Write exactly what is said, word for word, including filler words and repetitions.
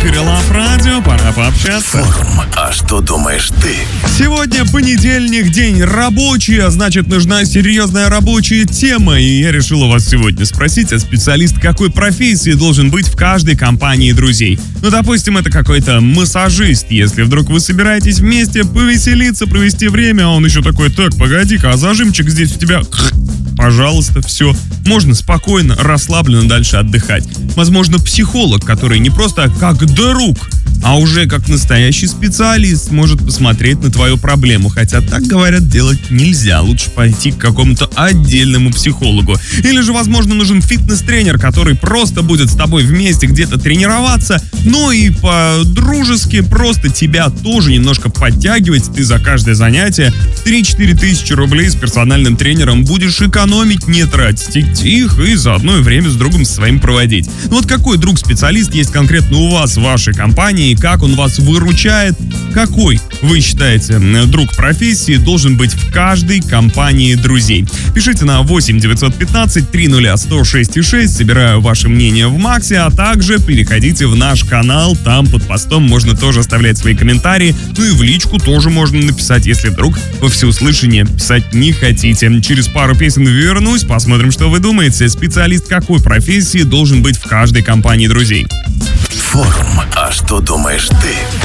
эфире Love Radio, пора пообщаться. Форум. А что думаешь ты? Сегодня понедельник, день рабочий, а значит нужна серьезная рабочая тема. И я решил у вас сегодня спросить, а специалист какой профессии должен быть в каждой компании друзей? Ну, допустим, это какой-то массажист. Если вдруг вы собираетесь вместе повеселиться, провести время, а он еще такой: так, погоди-ка, а зажимчик здесь у тебя... Пожалуйста, все. Можно спокойно, расслабленно дальше отдыхать. Возможно, психолог, который не просто как друг, а уже как настоящий специалист может посмотреть на твою проблему. Хотя так, говорят, делать нельзя. Лучше пойти к какому-то отдельному психологу. Или же, возможно, нужен фитнес-тренер, который просто будет с тобой вместе где-то тренироваться, но и по-дружески просто тебя тоже немножко подтягивать. Ты за каждое занятие три-четыре тысячи рублей с персональным тренером будешь экономить, не тратить их и заодно и время с другом своим проводить. Ну вот какой друг-специалист есть конкретно у вас в вашей компании, как он вас выручает, какой, вы считаете, друг профессии должен быть в каждой компании друзей? Пишите на восемь девятьсот пятнадцать триста сто шесть и шесть, собираю ваше мнение в Максе, а также переходите в наш канал, там под постом можно тоже оставлять свои комментарии, ну и в личку тоже можно написать, если вдруг во всеуслышание писать не хотите. Через пару песен вернусь, посмотрим, что вы думаете. Специалист какой профессии должен быть в каждой компании друзей? Форум. А что думаешь ты?